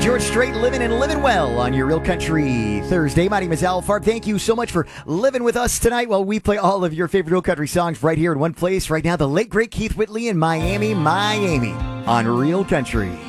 George Strait, living and living well on your Real Country Thursday. My name is Al Farb. Thank you so much for living with us tonight while we play all of your favorite Real Country songs right here in one place. Right now, the late, great Keith Whitley in Miami, Miami on Real Country.